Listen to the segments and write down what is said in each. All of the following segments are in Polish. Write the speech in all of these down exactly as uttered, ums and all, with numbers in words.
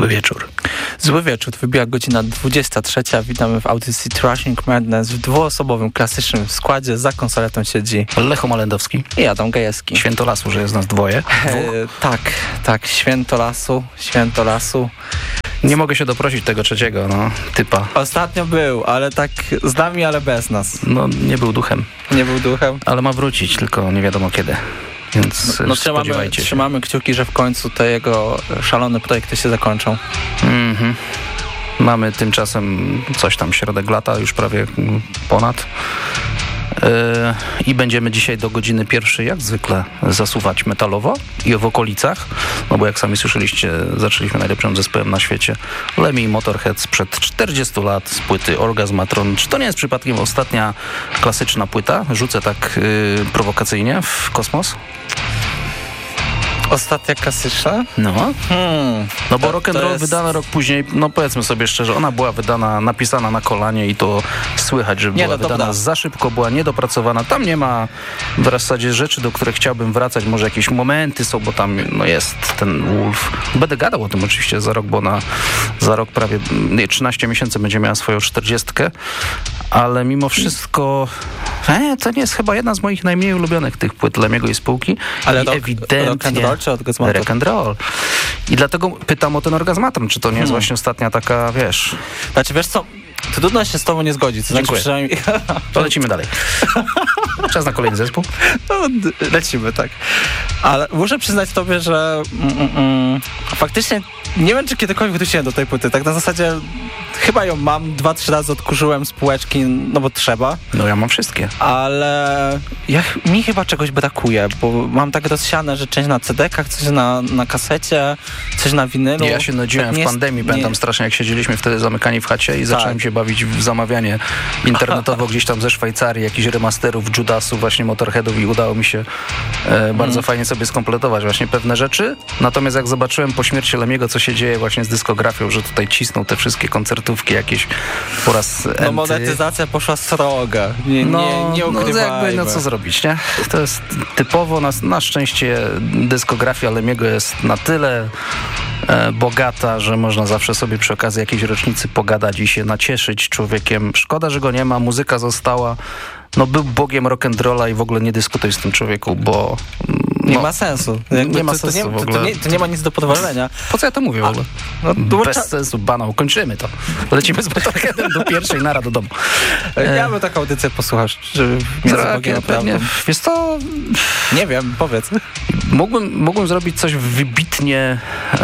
Zły wieczór. Zły wieczór, wybiła godzina dwudziesta trzecia. Witamy w audycji Trashing Madness w dwuosobowym, klasycznym składzie. Za konsoletą siedzi Lecho Malendowski i Adam Gajewski. Święto lasu, że jest nas dwoje. E, tak, tak, święto lasu, święto lasu. Nie mogę się doprosić tego trzeciego, no, typa. Ostatnio był, ale tak z nami, ale bez nas. No, nie był duchem. Nie był duchem. Ale ma wrócić, tylko nie wiadomo kiedy. Więc no, no spodziewajcie trzymamy, się. Trzymamy kciuki, że w końcu te jego szalone projekty się zakończą. Mhm. Mamy tymczasem coś tam środek lata, już prawie ponad. Yy, I będziemy dzisiaj do godziny pierwszej jak zwykle zasuwać metalowo i w okolicach, no bo jak sami słyszeliście, zaczęliśmy najlepszym zespołem na świecie, Lemmy i Motorhead sprzed czterdziestu lat z płyty Orgazmatron. Czy to nie jest przypadkiem ostatnia klasyczna płyta? Rzucę tak yy, prowokacyjnie w kosmos. Ostatnia klasyczna? No. Hmm. No bo to, rock and roll jest... wydana rok później, no powiedzmy sobie szczerze, ona była wydana, napisana na kolanie i to słychać, że była nie, no, wydana dobra. za szybko, była niedopracowana. Tam nie ma w zasadzie rzeczy, do których chciałbym wracać. Może jakieś momenty są, bo tam no, jest ten Wolf. Będę gadał o tym oczywiście za rok, bo ona za rok prawie nie, trzynaście miesięcy będzie miała swoją czterdziestkę, ale mimo wszystko e, to nie jest chyba jedna z moich najmniej ulubionych tych płyt Lemiego i spółki. Ale I rock, ewidentnie rock and roll czy Orgazmatron? Rock and roll. I dlatego pytam o ten Orgazmatron, czy to nie jest hmm. właśnie ostatnia taka, wiesz... Znaczy, wiesz co, to trudno się z tobą nie zgodzić. To Dziękuję. Znaczy, przynajmniej... To lecimy dalej. Czas na kolejny zespół. No, lecimy, tak. Ale muszę przyznać tobie, że mm, mm, faktycznie nie wiem, czy kiedykolwiek wróciłem do tej płyty. Tak na zasadzie chyba ją mam, dwa, trzy razy odkurzyłem z półeczki, no bo trzeba. No ja mam wszystkie. Ale ja, mi chyba czegoś brakuje, bo mam tak rozsiane, że część na C D-kach, coś na, na kasecie, coś na winylu. Ja się nudziłem tak w pandemii, nie... pamiętam strasznie, jak siedzieliśmy wtedy zamykani w chacie i tak. zacząłem się bawić w zamawianie internetowo gdzieś tam ze Szwajcarii, jakichś remasterów Judasów, właśnie Motorheadów i udało mi się e, bardzo mm. fajnie sobie skompletować właśnie pewne rzeczy. Natomiast jak zobaczyłem po śmierci Lemiego, co się dzieje właśnie z dyskografią, że tutaj cisną te wszystkie koncertówki jakieś po raz enty. No monetyzacja poszła sroga. Nie, no, nie, nie ukrywajmy. No jakby, no co zrobić, nie? To jest typowo, na, na szczęście dyskografia Lemiego jest na tyle e, bogata, że można zawsze sobie przy okazji jakiejś rocznicy pogadać i się nacieszyć człowiekiem. Szkoda, że go nie ma, muzyka została. No był bogiem rock'n'rolla i w ogóle nie dyskutuj z tym człowieku, bo... No, nie ma sensu. Jakby nie ma to, sensu to nie, w ogóle. To nie, to nie ma nic do podważenia. Po co ja to mówię w ogóle? A, no, Bez cza... sensu, banał. Kończymy to. Lecimy z Motorheadem do pierwszej, nara do domu. Ja bym taką audycję posłuchasz, czy między Bogiem a prawdą. Wiesz co? Nie wiem, powiedz. Mógłbym, mógłbym zrobić coś wybitnie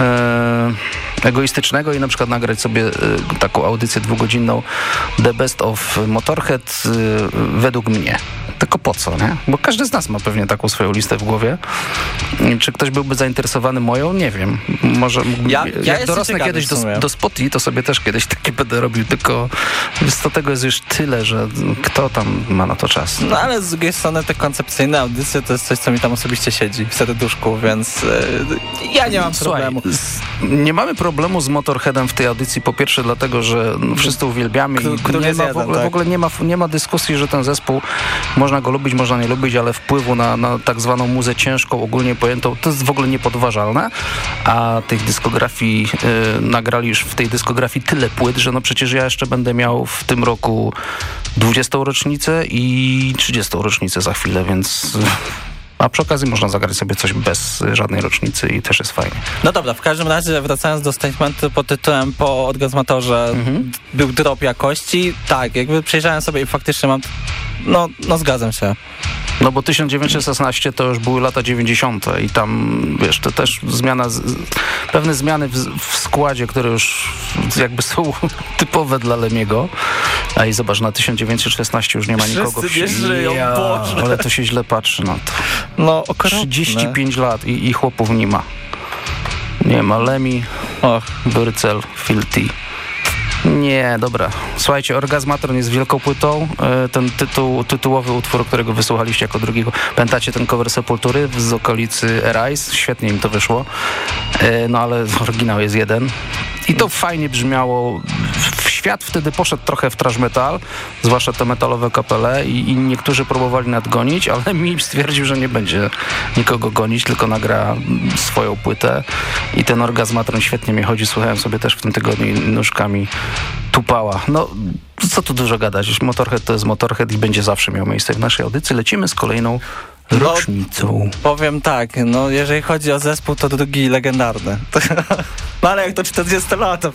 e, egoistycznego i na przykład nagrać sobie e, taką audycję dwugodzinną The Best of Motorhead e, według mnie. Tylko po co, nie? Bo każdy z nas ma pewnie taką swoją listę w głowie. Czy ktoś byłby zainteresowany moją? Nie wiem. Może ja, ja jak dorosnę kiedyś do, do Spotify, to sobie też kiedyś takie będę robił, tylko z tego jest już tyle, że kto tam ma na to czas. No ale z drugiej strony te koncepcyjne audycje to jest coś, co mi tam osobiście siedzi w serduszku, więc yy, ja nie mam Słuchaj, problemu. Z, nie mamy problemu z Motorheadem w tej audycji, po pierwsze dlatego, że no, wszyscy uwielbiamy K- i nie ma, jeden, w, ogóle, tak? w ogóle nie ma, nie ma dyskusji, że ten zespół można go lubić, można nie lubić, ale wpływu na, na tak zwaną muzę ciężką, ogólnie pojętą, to jest w ogóle niepodważalne, a tych dyskografii yy, nagrali już w tej dyskografii tyle płyt, że no przecież ja jeszcze będę miał w tym roku dwudziestą rocznicę i trzydziestą rocznicę za chwilę, więc... A przy okazji można zagrać sobie coś bez żadnej rocznicy i też jest fajnie. No dobra, w każdym razie wracając do statementu pod tytułem po Orgazmatorze mhm. był drop jakości. Tak, jakby przejrzałem sobie i faktycznie mam... No, no zgadzam się. No bo tysiąc dziewięćset szesnaście to już były lata dziewięćdziesiąte i tam, wiesz, to też zmiana, z, pewne zmiany w, w składzie, które już jakby są typowe dla Lemiego. A i zobacz, na tysiąc dziewięćset szesnaście już nie ma Wszyscy nikogo w nie żyją, ja, Boże. Ale to się źle patrzy na to. No, okropne. trzydzieści pięć lat i, i chłopów nie ma. Nie ma Lemmy, Byrcel, Filthy. Nie, dobra. Słuchajcie, Orgazmatron jest wielką płytą. Ten tytuł, tytułowy utwór, którego wysłuchaliście jako drugiego. Pamiętacie ten cover Sepultury z okolicy Arise? Świetnie im to wyszło. No ale oryginał jest jeden. I to fajnie brzmiało w świat wtedy poszedł trochę w thrash metal, zwłaszcza te metalowe kapele i, i niektórzy próbowali nadgonić, ale mi stwierdził, że nie będzie nikogo gonić, tylko nagra swoją płytę i ten Orgazmatron świetnie mi chodzi. Słuchałem sobie też w tym tygodniu nóżkami tupała. No, co tu dużo gadać. Motorhead to jest Motorhead i będzie zawsze miał miejsce w naszej audycji. Lecimy z kolejną rocznicą. No, powiem tak, no jeżeli chodzi o zespół, to drugi legendarny. No ale jak to czterdziestolatów,